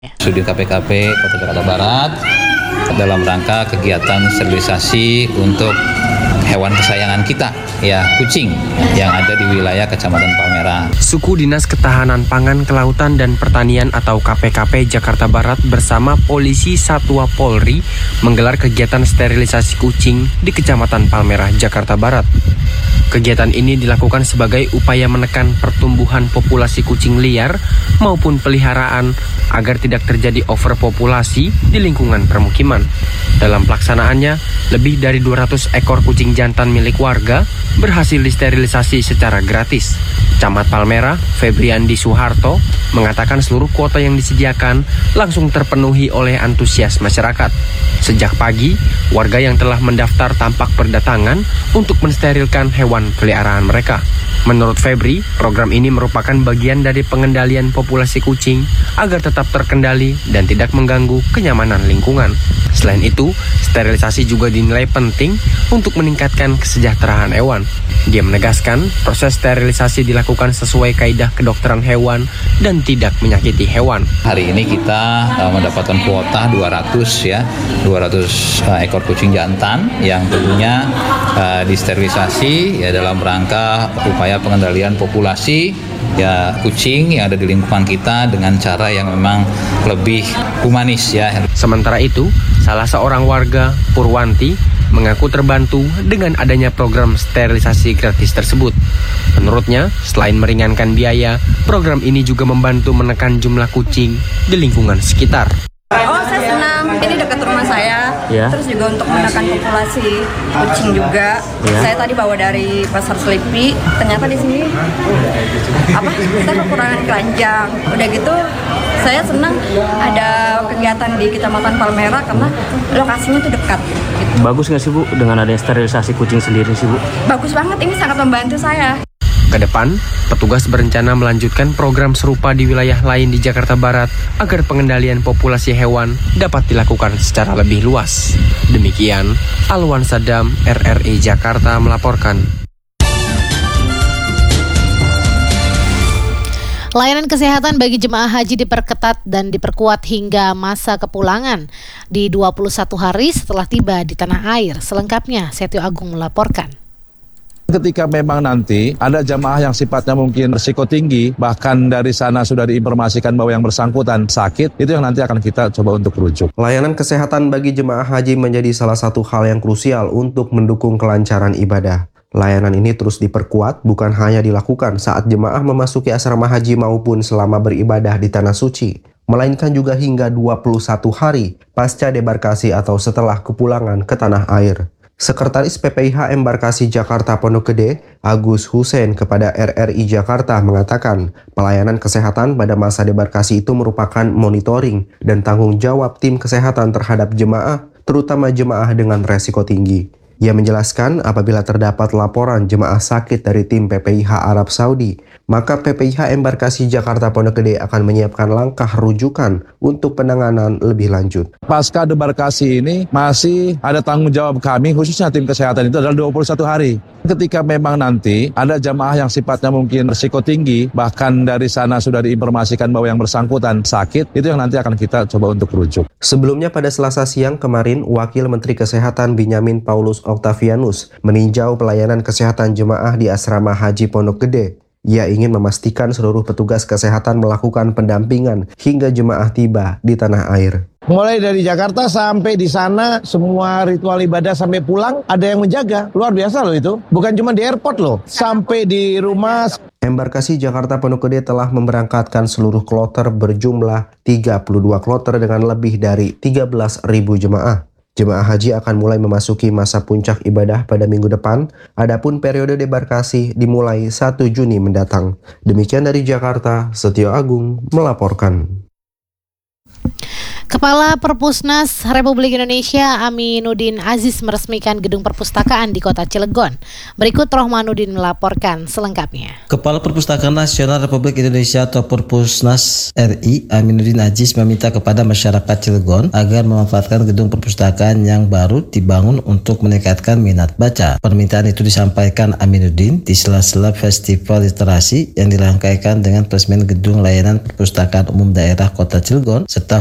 Sudin KPKP Kota Jakarta Barat dalam rangka kegiatan sterilisasi untuk hewan kesayangan kita, ya kucing yang ada di wilayah Kecamatan Palmerah. Suku Dinas Ketahanan Pangan, Kelautan dan Pertanian atau KPKP Jakarta Barat bersama Polisi Satwa Polri menggelar kegiatan sterilisasi kucing di Kecamatan Palmerah, Jakarta Barat. Kegiatan ini dilakukan sebagai upaya menekan pertumbuhan populasi kucing liar maupun peliharaan agar tidak terjadi overpopulasi di lingkungan permukiman. Dalam pelaksanaannya, lebih dari 200 ekor kucing jantan milik warga berhasil disterilisasi secara gratis. Camat Palmerah, Febriandi Suharto, mengatakan seluruh kuota yang disediakan langsung terpenuhi oleh antusias masyarakat. Sejak pagi, warga yang telah mendaftar tampak berdatangan untuk mensterilkan hewan peliharaan mereka. Menurut Febri, program ini merupakan bagian dari pengendalian populasi kucing agar tetap terkendali dan tidak mengganggu kenyamanan lingkungan. Selain itu, sterilisasi juga dinilai penting untuk meningkatkan kesejahteraan hewan. Dia menegaskan proses sterilisasi dilakukan sesuai kaidah kedokteran hewan dan tidak menyakiti hewan. Hari ini kita mendapatkan kuota 200 ekor kucing jantan yang tentunya disterilisasi ya dalam rangka upaya pengendalian populasi ya kucing yang ada di lingkungan kita dengan cara yang memang lebih humanis ya. Sementara itu, salah seorang warga, Purwanti, mengaku terbantu dengan adanya program sterilisasi gratis tersebut. Menurutnya, selain meringankan biaya, program ini juga membantu menekan jumlah kucing di lingkungan sekitar. Oh, saya senang. Ini dekat rumah saya. Ya. Terus juga untuk menekan populasi kucing juga. Ya. Saya tadi bawa dari Pasar Selipi. Ternyata di sini kita kekurangan keranjang. Udah gitu, saya senang ada kegiatan di Kecamatan Palmerah karena lokasinya tuh dekat. Gitu. Bagus nggak sih Bu dengan adanya sterilisasi kucing sendiri sih Bu? Bagus banget, ini sangat membantu saya. Ke depan, petugas berencana melanjutkan program serupa di wilayah lain di Jakarta Barat agar pengendalian populasi hewan dapat dilakukan secara lebih luas. Demikian, Alwan Sadam, RRI Jakarta melaporkan. Layanan kesehatan bagi jemaah haji diperketat dan diperkuat hingga masa kepulangan di 21 hari setelah tiba di tanah air. Selengkapnya, Setio Agung melaporkan. Ketika memang nanti ada jamaah yang sifatnya mungkin risiko tinggi, bahkan dari sana sudah diinformasikan bahwa yang bersangkutan sakit, itu yang nanti akan kita coba untuk rujuk. Layanan kesehatan bagi jemaah haji menjadi salah satu hal yang krusial untuk mendukung kelancaran ibadah. Layanan ini terus diperkuat bukan hanya dilakukan saat jemaah memasuki asrama haji maupun selama beribadah di Tanah Suci, melainkan juga hingga 21 hari pasca debarkasi atau setelah kepulangan ke tanah air. Sekretaris PPIH Embarkasi Jakarta Pondok Gede, Agus Hussein kepada RRI Jakarta mengatakan, pelayanan kesehatan pada masa debarkasi itu merupakan monitoring dan tanggung jawab tim kesehatan terhadap jemaah, terutama jemaah dengan resiko tinggi. Ia menjelaskan apabila terdapat laporan jemaah sakit dari tim PPIH Arab Saudi, maka PPIH Embarkasi Jakarta Pondok Gede akan menyiapkan langkah rujukan untuk penanganan lebih lanjut. Pasca debarkasi ini masih ada tanggung jawab kami, khususnya tim kesehatan itu adalah 21 hari. Ketika memang nanti ada jamaah yang sifatnya mungkin risiko tinggi, bahkan dari sana sudah diinformasikan bahwa yang bersangkutan sakit, itu yang nanti akan kita coba untuk rujuk. Sebelumnya pada Selasa siang kemarin, Wakil Menteri Kesehatan Binyamin Paulus Octavianus meninjau pelayanan kesehatan jemaah di Asrama Haji Pondok Gede. Ia ingin memastikan seluruh petugas kesehatan melakukan pendampingan hingga jemaah tiba di tanah air. Mulai dari Jakarta sampai di sana, semua ritual ibadah sampai pulang, ada yang menjaga. Luar biasa loh itu. Bukan cuma di airport loh, sampai di rumah. Embarkasi Jakarta Pondok Gede telah memberangkatkan seluruh kloter berjumlah 32 kloter dengan lebih dari 13.000 jemaah. Jemaah haji akan mulai memasuki masa puncak ibadah pada minggu depan, adapun periode debarkasi dimulai 1 Juni mendatang. Demikian dari Jakarta, Setio Agung melaporkan. Kepala Perpusnas Republik Indonesia Aminuddin Aziz meresmikan gedung perpustakaan di Kota Cilegon. Berikut Rohmanuddin melaporkan selengkapnya. Kepala Perpustakaan Nasional Republik Indonesia atau Perpusnas RI Aminuddin Aziz meminta kepada masyarakat Cilegon agar memanfaatkan gedung perpustakaan yang baru dibangun untuk meningkatkan minat baca. Permintaan itu disampaikan Aminuddin di sela-sela Festival Literasi yang dirangkaikan dengan peresmian gedung layanan perpustakaan umum daerah Kota Cilegon serta